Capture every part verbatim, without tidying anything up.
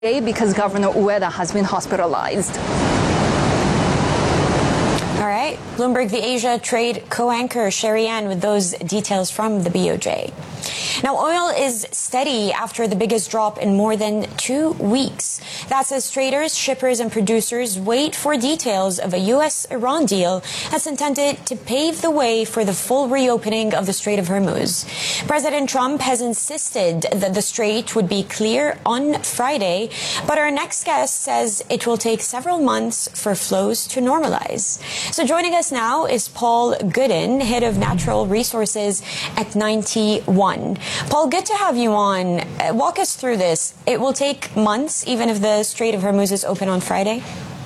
because Governor Ueda has been hospitalized. All right, Bloomberg the Asia trade co-anchor Sherry Ann with those details from the B O J. Now, oil is steady after the biggest drop in more than two weeks. That's as traders, shippers, and producers wait for details of a U S Iran deal that's intended to pave the way for the full reopening of the Strait of Hormuz. President Trump has insisted that the strait would be clear on Friday, but our next guest says it will take several months for flows to normalize. So joining us now is Paul Gooden, head of natural resources at Ninety One. Paul, good to have you on. Uh, walk us through this. It will take months, even if the Strait of Hormuz is open on Friday?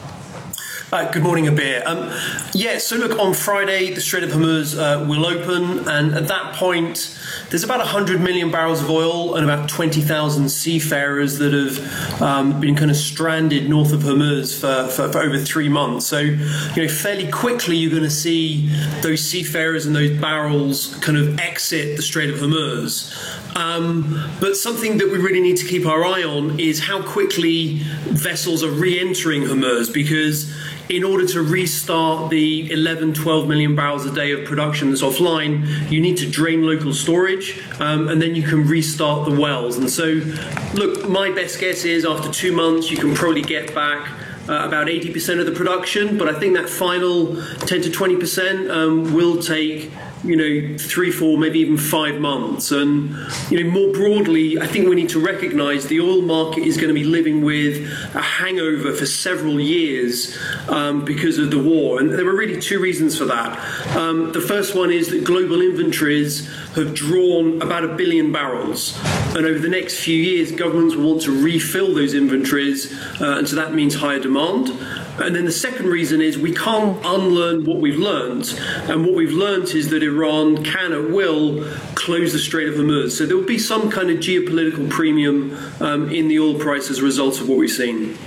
Uh, good morning, Abir. Um, yeah, so look, on Friday, the Strait of Hormuz uh, will open, and at that point, there's about one hundred million barrels of oil and about twenty thousand seafarers that have um, been kind of stranded north of Hormuz for, for, for over three months. So, you know, fairly quickly, you're going to see those seafarers and those barrels kind of exit the Strait of Hormuz. Um, but something that we really need to keep our eye on is how quickly vessels are re-entering Hormuz, because in order to restart the eleven, twelve million barrels a day of production that's offline, you need to drain local storage, um, and then you can restart the wells. And so, look, my best guess is after two months, you can probably get back uh, about eighty percent of the production, but I think that final ten to twenty percent um, will take, you know, three, four, maybe even five months. And, you know, more broadly, I think we need to recognize the oil market is going to be living with a hangover for several years um, because of the war. And there are really two reasons for that. Um, the first one is that global inventories have drawn about a billion barrels. And over the next few years, governments will want to refill those inventories. Uh, and so that means higher demand. And then the second reason is we can't unlearn what we've learned. And what we've learned is that Iran can at will close the Strait of Hormuz. So there will be some kind of geopolitical premium um, in the oil price as a result of what we've seen.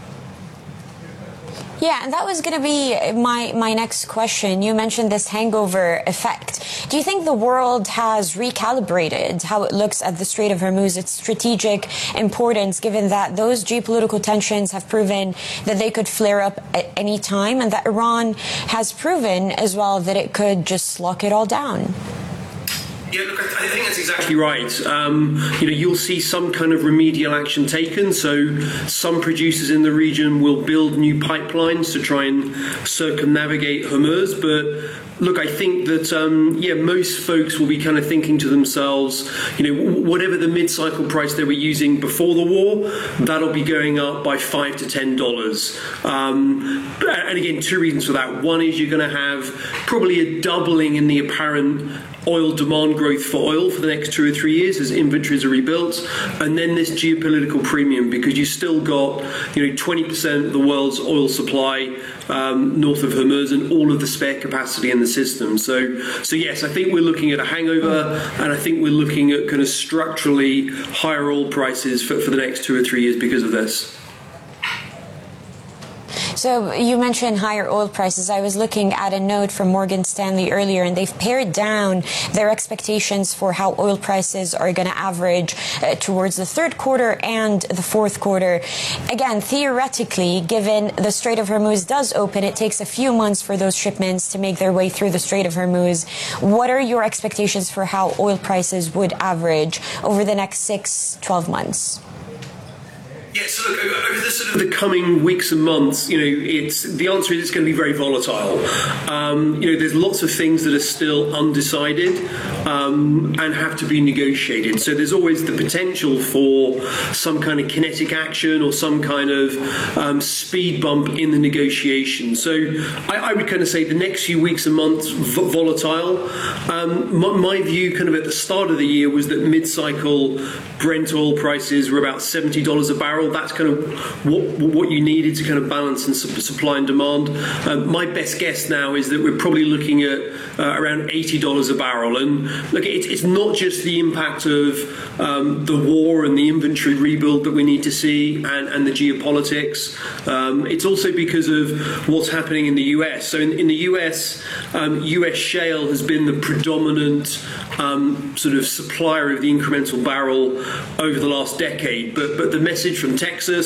Yeah, and that was going to be my, my next question. You mentioned this hangover effect. Do you think the world has recalibrated how it looks at the Strait of Hormuz, its strategic importance, given that those geopolitical tensions have proven that they could flare up at any time, and that Iran has proven as well that it could just lock it all down? Yeah, look, I think that's exactly right. Um, you know, you'll see some kind of remedial action taken. So some producers in the region will build new pipelines to try and circumnavigate Hormuz. But look, I think that, um, yeah, most folks will be kind of thinking to themselves, you know, whatever the mid-cycle price they were using before the war, that'll be going up by five to ten dollars. Um, and again, two reasons for that. One is you're going to have probably a doubling in the apparent oil demand growth for oil for the next two or three years as inventories are rebuilt, and then this geopolitical premium, because you still got, you know, twenty percent of the world's oil supply um, north of Hormuz and all of the spare capacity in the system. So, so yes, I think we're looking at a hangover, and I think we're looking at kind of structurally higher oil prices for, for the next two or three years because of this. So you mentioned higher oil prices. I was looking at a note from Morgan Stanley earlier, and they've pared down their expectations for how oil prices are going to average uh, towards the third quarter and the fourth quarter. Again, theoretically, given the Strait of Hormuz does open, it takes a few months for those shipments to make their way through the Strait of Hormuz. What are your expectations for how oil prices would average over the next six, twelve months? Yeah, so look, over the sort of the coming weeks and months, you know, it's the answer is it's going to be very volatile. Um, you know, there's lots of things that are still undecided um, and have to be negotiated. So there's always the potential for some kind of kinetic action or some kind of um, speed bump in the negotiation. So I, I would kind of say the next few weeks and months v- volatile. Um, my, my view, kind of at the start of the year, was that mid-cycle Brent oil prices were about seventy dollars a barrel. That's kind of what what you needed to kind of balance and su- supply and demand. Um, my best guess now is that we're probably looking at uh, around eighty dollars a barrel. And look, it, it's not just the impact of um, the war and the inventory rebuild that we need to see, and, and the geopolitics. Um, it's also because of what's happening in the U S. So in, in the U S, um, U S shale has been the predominant um, sort of supplier of the incremental barrel over the last decade. But but the message from from Texas.